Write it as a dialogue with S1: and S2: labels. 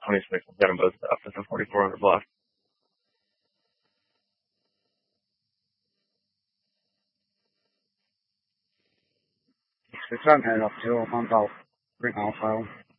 S1: 26. I've got them both up to the 4,400 block.
S2: 13 head up to 1 到 3 alpha.